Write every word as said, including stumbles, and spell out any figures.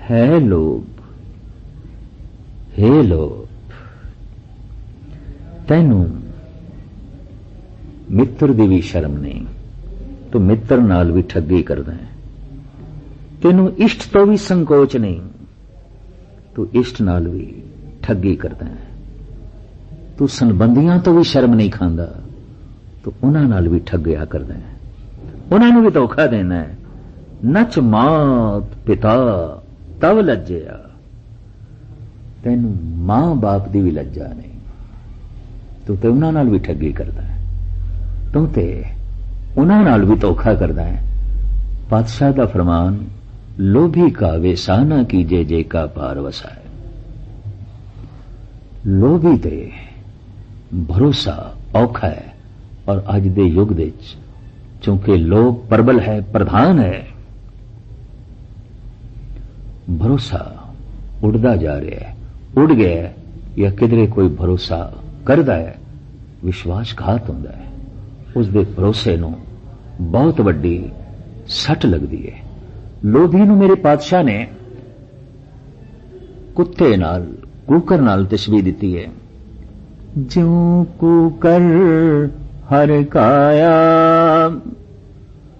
है लोभ, हे लोभ, तैनू मित्र दी भी शर्म नहीं, तू मित्र नाल भी ठगी करदा है। तेनू इष्ट तो भी संकोच नहीं, तू इष्ट नाल भी ठगी करदा है। तू संबंधियां तो भी शर्म नहीं खांदा, तो उन्हां नाल भी ठगिया करदा है, उन्हां नूं भी धोखा देना है। नच मात पिता तव लज्जिया, तैनू मां बाप दी भी लज्जा नहीं, तू ते उन्हां नाल भी ठगी करदा है, तू ते उन्हां नाल भी धोखा करदा है। पातशाह दा फरमान, लोभी का वेसा ना कीजे जे का पार वसाए। लोभी ते भरोसा औखा है, और अज दे युग दे चूंकि लोभ प्रबल है, प्रधान है, भरोसा उड़दा जा रहा है, उड़ गया या किधरे कोई भरोसा करदा है, विश्वासघात होंदा है, उस दे भरोसे नूं बहुत वड्डी सट लगदी है। लोभी नूं मेरे पातशाह ने कुत्ते नाल, कूकर नाल तशबीह दिती है। ज्यों कूकर हर काया